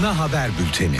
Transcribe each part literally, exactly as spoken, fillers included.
Ana Haber Bülteni.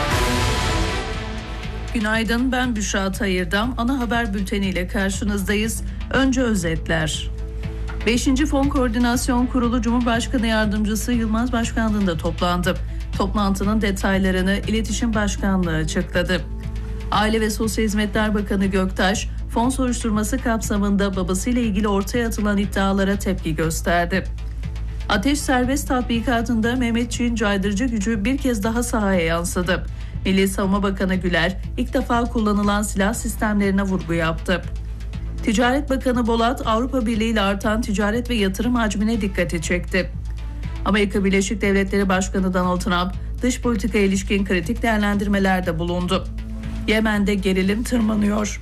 Günaydın, ben Büşra Tayırdam. Ana Haber Bülteni ile karşınızdayız. Önce özetler. beşinci Fon Koordinasyon Kurulu Cumhurbaşkanı Yardımcısı Yılmaz Başkanlığı'nda toplandı. Toplantının detaylarını İletişim Başkanlığı açıkladı. Aile ve Sosyal Hizmetler Bakanı Göktaş, fon soruşturması kapsamında babasıyla ilgili ortaya atılan iddialara tepki gösterdi. Ateş Serbest tatbikatında Mehmetçiğin caydırıcı gücü bir kez daha sahaya yansıdı. Milli Savunma Bakanı Güler, ilk defa kullanılan silah sistemlerine vurgu yaptı. Ticaret Bakanı Bolat, Avrupa Birliği ile artan ticaret ve yatırım hacmine dikkati çekti. Amerika Birleşik Devletleri Başkanı Donald Trump, dış politika ilişkin kritik değerlendirmelerde bulundu. Yemen'de gerilim tırmanıyor.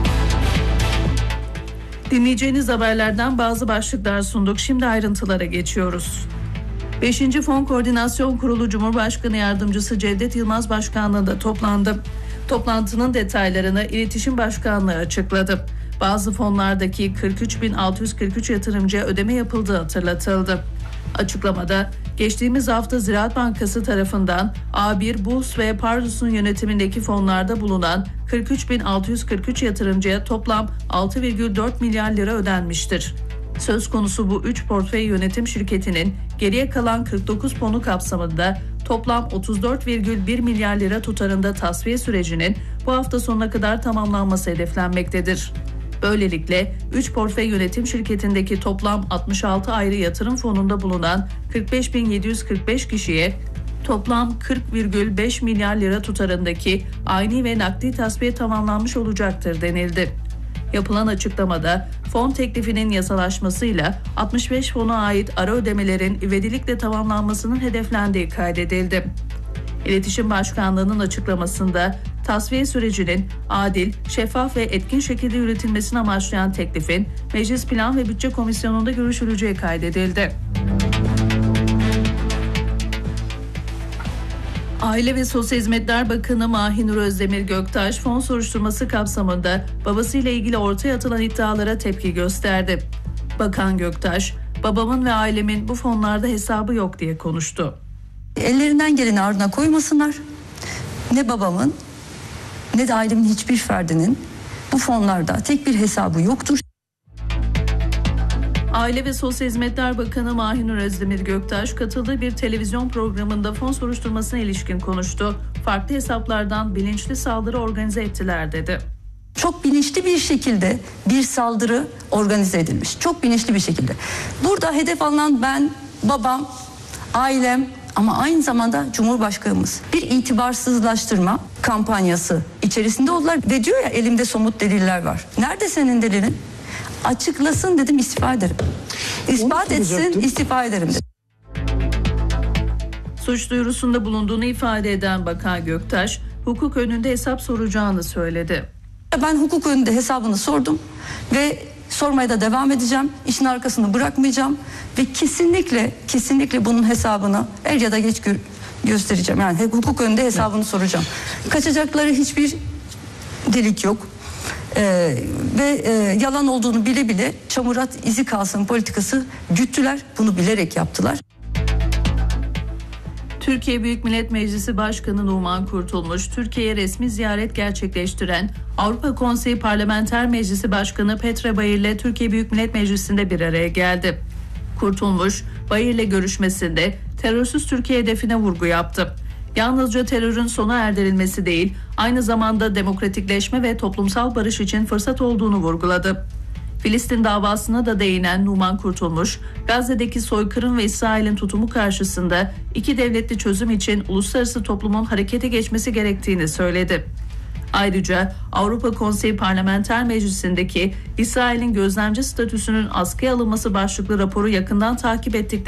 Dinleyeceğiniz haberlerden bazı başlıklar sunduk. Şimdi ayrıntılara geçiyoruz. beşinci Fon Koordinasyon Kurulu Cumhurbaşkanı Yardımcısı Cevdet Yılmaz Başkanlığı'nda toplandı. Toplantının detaylarını İletişim Başkanlığı açıkladı. Bazı fonlardaki kırk üç bin altı yüz kırk üç yatırımcıya ödeme yapıldığı hatırlatıldı. Açıklamada, geçtiğimiz hafta Ziraat Bankası tarafından A bir, Burs ve Pardus'un yönetimindeki fonlarda bulunan kırk üç bin altı yüz kırk üç yatırımcıya toplam altı virgül dört milyar lira ödenmiştir. Söz konusu bu üç portföy yönetim şirketinin geriye kalan kırk dokuz fonu kapsamında toplam otuz dört virgül bir milyar lira tutarında tasfiye sürecinin bu hafta sonuna kadar tamamlanması hedeflenmektedir. Böylelikle üç portföy yönetim şirketindeki toplam altmış altı ayrı yatırım fonunda bulunan kırk beş bin yedi yüz kırk beş kişiye toplam kırk virgül beş milyar lira tutarındaki ayni ve nakdi tasfiye tamamlanmış olacaktır denildi. Yapılan açıklamada fon teklifinin yasalaşmasıyla altmış beş fona ait ara ödemelerin ivedilikle tamamlanmasının hedeflendiği kaydedildi. İletişim Başkanlığı'nın açıklamasında tasfiye sürecinin adil, şeffaf ve etkin şekilde yürütülmesini amaçlayan teklifin Meclis Plan ve Bütçe Komisyonu'nda görüşüleceği kaydedildi. Aile ve Sosyal Hizmetler Bakanı Mahinur Özdemir Göktaş, fon soruşturması kapsamında babasıyla ilgili ortaya atılan iddialara tepki gösterdi. Bakan Göktaş, babamın ve ailemin bu fonlarda hesabı yok diye konuştu. Ellerinden geleni ardına koymasınlar. Ne babamın ne de ailemin hiçbir ferdinin bu fonlarda tek bir hesabı yoktur. Aile ve Sosyal Hizmetler Bakanı Mahinur Özdemir Göktaş katıldığı bir televizyon programında fon soruşturmasına ilişkin konuştu. Farklı hesaplardan bilinçli saldırı organize ettiler dedi. Çok bilinçli bir şekilde bir saldırı organize edilmiş. Çok bilinçli bir şekilde. Burada hedef alınan ben, babam, ailem ama aynı zamanda Cumhurbaşkanımız. Bir itibarsızlaştırma kampanyası içerisinde oldular ve diyor ya elimde somut deliller var. Nerede senin delilin? Açıklasın dedim, istifa ederim. İspat etsin, istifa ederim dedim. Suç duyurusunda bulunduğunu ifade eden Bakan Göktaş, hukuk önünde hesap soracağını söyledi. Ben hukuk önünde hesabını sordum ve sormaya da devam edeceğim. İşin arkasını bırakmayacağım ve kesinlikle kesinlikle bunun hesabını er ya da geç gö- göstereceğim. Yani hukuk önünde hesabını soracağım. Kaçacakları hiçbir delik yok. Ee, ve e, yalan olduğunu bile bile çamurat izi kalsın politikası güttüler. Bunu bilerek yaptılar. Türkiye Büyük Millet Meclisi Başkanı Numan Kurtulmuş, Türkiye'ye resmi ziyaret gerçekleştiren Avrupa Konseyi Parlamenter Meclisi Başkanı Petre Bayır ile Türkiye Büyük Millet Meclisi'nde bir araya geldi. Kurtulmuş, Bayır ile görüşmesinde terörsüz Türkiye hedefine vurgu yaptı. Yalnızca terörün sona erdirilmesi değil, aynı zamanda demokratikleşme ve toplumsal barış için fırsat olduğunu vurguladı. Filistin davasına da değinen Numan Kurtulmuş, Gazze'deki soykırım ve İsrail'in tutumu karşısında iki devletli çözüm için uluslararası toplumun harekete geçmesi gerektiğini söyledi. Ayrıca Avrupa Konseyi Parlamenter Meclisi'ndeki İsrail'in gözlemci statüsünün askıya alınması başlıklı raporu yakından takip ettiklerini